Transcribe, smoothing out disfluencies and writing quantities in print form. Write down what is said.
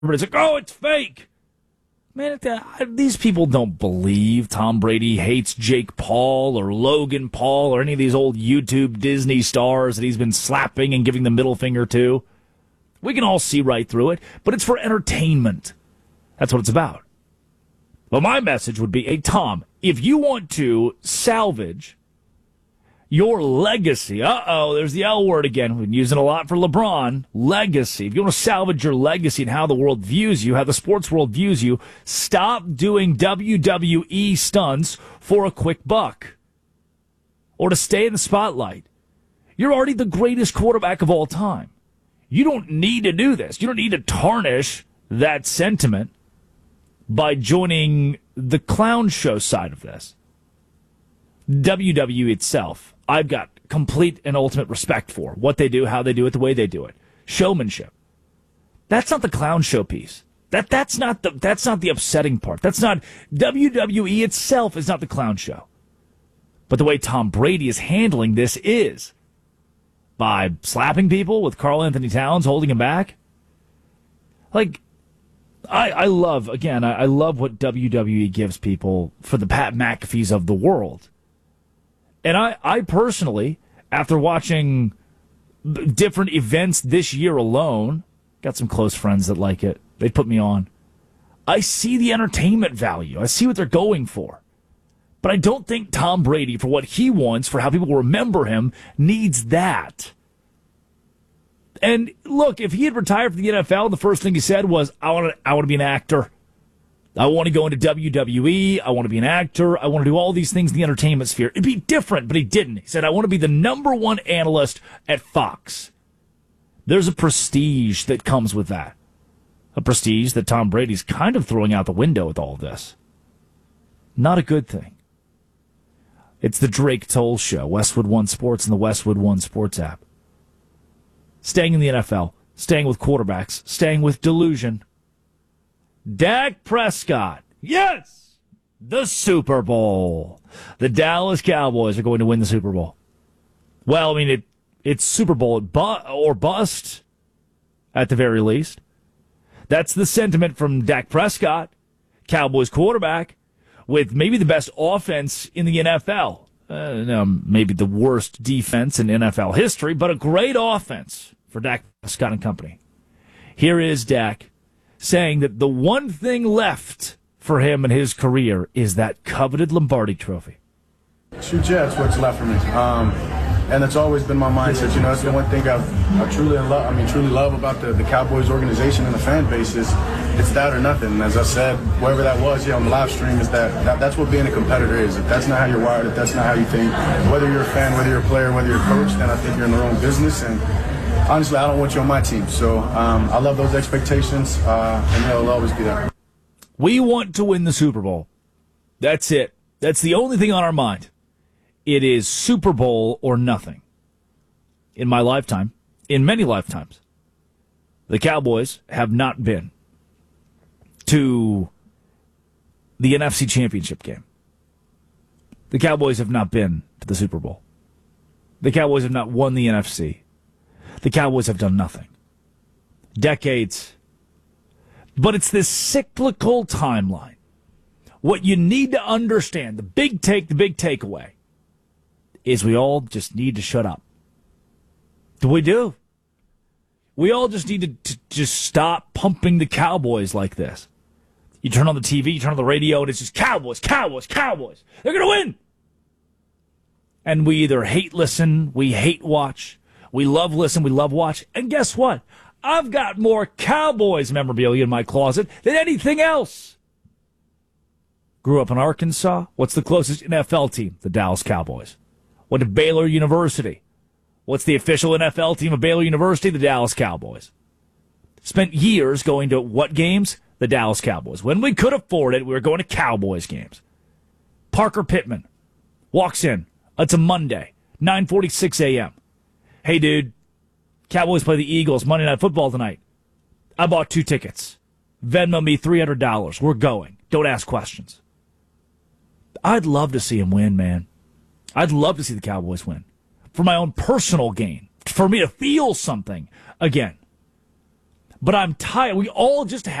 everybody's like, oh, it's fake. Man, these people don't believe Tom Brady hates Jake Paul or Logan Paul or any of these old YouTube Disney stars that he's been slapping and giving the middle finger to. We can all see right through it, but it's for entertainment. That's what it's about. Well, my message would be, hey, Tom, if you want to salvage your legacy, there's the L word again. We've been using it a lot for LeBron. Legacy. If you want to salvage your legacy and how the world views you, how the sports world views you, stop doing WWE stunts for a quick buck or to stay in the spotlight. You're already the greatest quarterback of all time. You don't need to do this. You don't need to tarnish that sentiment by joining the clown show side of this. WWE itself, I've got complete and ultimate respect for what they do, how they do it, the way they do it. Showmanship. That's not the clown show piece. That's not the upsetting part. That's not WWE itself is not the clown show. But the way Tom Brady is handling this is by slapping people with Karl Anthony Towns holding him back. Like, I love what WWE gives people for the Pat McAfees of the world. And I personally, after watching different events this year alone, got some close friends that like it. They put me on. I see the entertainment value. I see what they're going for. But I don't think Tom Brady, for what he wants, for how people remember him, needs that. And look, if he had retired from the NFL, the first thing he said was, I want to be an actor. I want to go into WWE. I want to be an actor. I want to do all these things in the entertainment sphere. It'd be different, but he didn't. He said, I want to be the number one analyst at Fox. There's a prestige that comes with that. A prestige that Tom Brady's kind of throwing out the window with all of this. Not a good thing. It's the Drake Toll Show, Westwood One Sports and the Westwood One Sports app. Staying in the NFL, staying with quarterbacks, staying with delusion. Dak Prescott. Yes! The Super Bowl. The Dallas Cowboys are going to win the Super Bowl. Well, I mean, it's Super Bowl or bust, at the very least. That's the sentiment from Dak Prescott, Cowboys quarterback, with maybe the best offense in the NFL. Maybe the worst defense in NFL history, but a great offense for Dak Prescott and company. Here is Dak saying that the one thing left for him in his career is that coveted Lombardi trophy. Shoot, yeah, that's what's left for me. And it's always been my mindset. You know, it's the one thing I truly love about the Cowboys organization and the fan base is it's that or nothing. And as I said, wherever that was on the live stream, is that's what being a competitor is. If that's not how you're wired, if that's not how you think, whether you're a fan, whether you're a player, whether you're a coach, then I think you're in the wrong business. And honestly, I don't want you on my team. So I love those expectations, and they'll always be there. We want to win the Super Bowl. That's it. That's the only thing on our mind. It is Super Bowl or nothing. In my lifetime, in many lifetimes, the Cowboys have not been to the NFC Championship game. The Cowboys have not been to the Super Bowl. The Cowboys have not won the NFC. The Cowboys have done nothing. Decades. But it's this cyclical timeline. What you need to understand, the big takeaway, is we all just need to shut up. We do. We all just need to just stop pumping the Cowboys like this. You turn on the TV, you turn on the radio, and it's just Cowboys, Cowboys, Cowboys. They're going to win. And we either hate listen, we hate watch, we love listen, we love watch. And guess what? I've got more Cowboys memorabilia in my closet than anything else. Grew up in Arkansas. What's the closest NFL team? The Dallas Cowboys. Went to Baylor University. What's the official NFL team of Baylor University? The Dallas Cowboys. Spent years going to what games? The Dallas Cowboys. When we could afford it, we were going to Cowboys games. Parker Pittman walks in. It's a Monday, 9:46 a.m. Hey, dude, Cowboys play the Eagles Monday Night Football tonight. I bought 2 tickets. Venmo me $300. We're going. Don't ask questions. I'd love to see him win, man. I'd love to see the Cowboys win. For my own personal gain. For me to feel something again. but I'm tired. We all just